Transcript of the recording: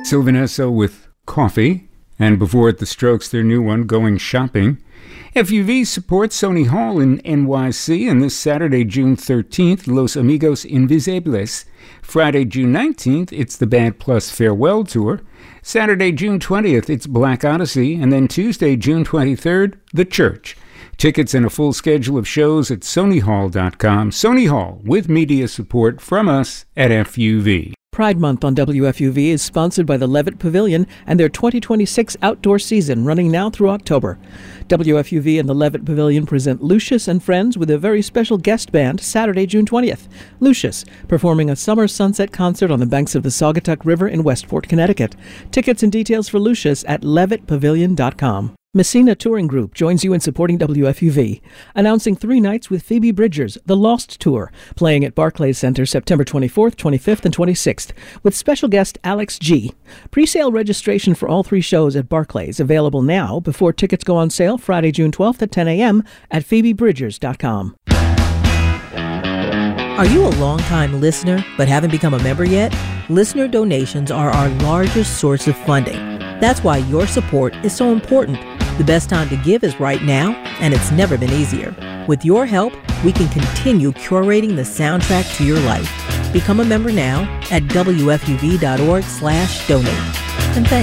Sylvanesso with Coffee, and before it, The Strokes, their new one, Going Shopping. FUV supports Sony Hall in NYC, and this Saturday, June 13th, Los Amigos Invisibles. Friday, June 19th, it's the Band Plus Farewell Tour. Saturday, June 20th, it's Black Odyssey, and then Tuesday, June 23rd, The Church. Tickets and a full schedule of shows at sonyhall.com. Sony Hall, with media support from us at FUV. Pride Month on WFUV is sponsored by the Levitt Pavilion and their 2026 outdoor season running now through October. WFUV and the Levitt Pavilion present Lucius and Friends with a very special guest band Saturday, June 20th. Lucius, performing a summer sunset concert on the banks of the Saugatuck River in Westport, Connecticut. Tickets and details for Lucius at levittpavilion.com. Messina Touring Group joins you in supporting WFUV, announcing 3 nights with Phoebe Bridgers, The Lost Tour, playing at Barclays Center September 24th, 25th, and 26th, with special guest Alex G. Pre-sale registration for all 3 shows at Barclays available now before tickets go on sale Friday, June 12th at 10 a.m. at phoebebridgers.com. Are you a long-time listener but haven't become a member yet? Listener donations are our largest source of funding. That's why your support is so important. The best time to give is right now, and it's never been easier. With your help, we can continue curating the soundtrack to your life. Become a member now at wfuv.org/donate. And thanks.